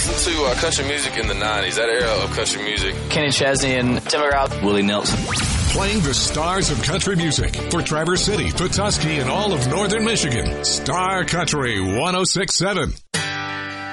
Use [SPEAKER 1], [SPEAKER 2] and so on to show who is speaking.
[SPEAKER 1] listened to country music in the 90s, that era of country music.
[SPEAKER 2] Kenny Chesney and Tim McGraw.
[SPEAKER 3] Willie Nelson.
[SPEAKER 4] Playing the stars of country music for Traverse City, Petoskey, and all of northern Michigan. Star Country 106.7.